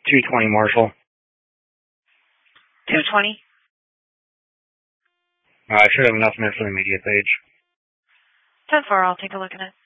220 Marshall. 220? I should have enough in there for the media page. 10-4, I'll take a look at it.